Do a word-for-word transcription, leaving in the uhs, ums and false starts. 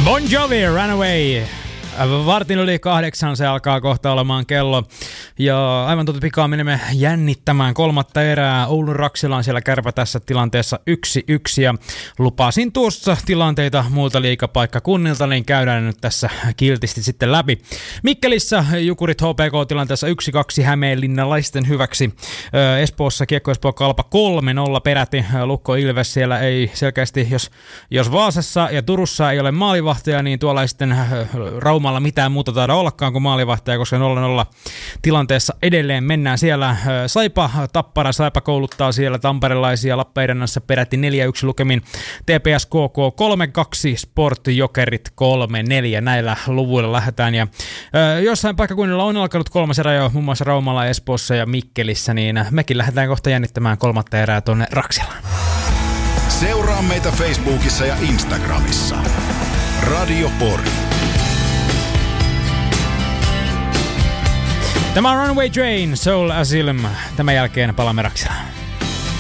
Bon Jovi, Runaway. Vartin yli kahdeksan se alkaa kohta olemaan kello. Ja aivan tuota pikaa menemme jännittämään kolmatta erää. Oulun Raksila on siellä Kärpä tässä tilanteessa yksi yksi. Ja lupasin tuossa tilanteita muilta liigapaikkakunnilta, niin käydään nyt tässä kiltisti sitten läpi. Mikkelissä Jukurit H P K tilanteessa yksi kaksi hämeenlinnalaisten hyväksi. Espoossa Kiekko Espoo Kalpa kolme nolla peräti. Lukko Ilves siellä ei selkeästi, jos, jos Vaasassa ja Turussa ei ole maalivahtia, niin tuolla sitten Rauma mitään muuta taida ollakaan kuin maalivahtaja, koska nolla nolla tilanteessa edelleen mennään siellä. Saipa Tappara, Saipa kouluttaa siellä tamperelaisia Lappeenrannassa peräti neljä yksi lukemin. T P S K K kolme kaksi, Sport Jokerit kolme neljä. Näillä luvuilla lähdetään. Ja ö, jossain paikkakunnilla on alkanut kolmas erä jo, muun muassa Raumalla, Espoossa ja Mikkelissä, niin mekin lähdetään kohta jännittämään kolmatta erää tuonne Raksilaan. Seuraa meitä Facebookissa ja Instagramissa. Radio Pori. Tämä on Runaway Train, Soul Asylum. Tämän jälkeen palaamme Raksilaan.